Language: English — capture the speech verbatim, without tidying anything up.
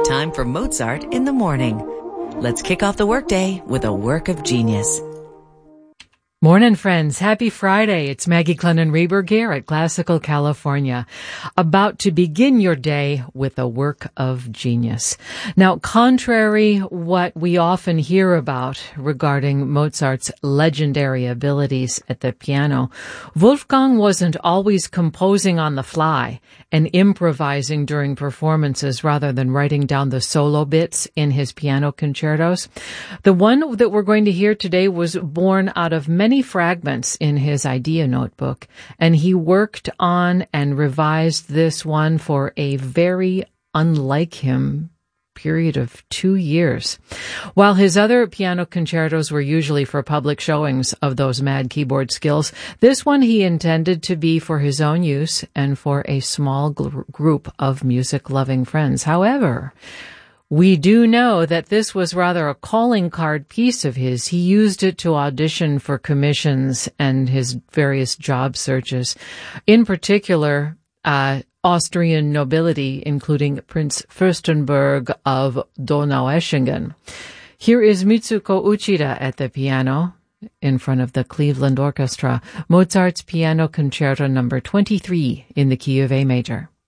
time for Mozart in the morning. Let's kick off the workday with a work of genius. Morning, friends. Happy Friday. It's Maggie Clennon-Reberg here at Classical California, about to begin your day with a work of genius. Now, contrary what we often hear about regarding Mozart's legendary abilities at the piano, Wolfgang wasn't always composing on the fly and improvising during performances rather than writing down the solo bits in his piano concertos. The one that we're going to hear today was born out of many Many fragments in his idea notebook, and he worked on and revised this one for a very unlike him period of two years. While his other piano concertos were usually for public showings of those mad keyboard skills, this one he intended to be for his own use and for a small gl- group of music-loving friends. However, we do know that this was rather a calling card piece of his. He used it to audition for commissions and his various job searches. In particular, uh, Austrian nobility, including Prince Fürstenberg of Donaueschingen. Here is Mitsuko Uchida at the piano in front of the Cleveland Orchestra, Mozart's Piano Concerto number twenty-three in the key of A major.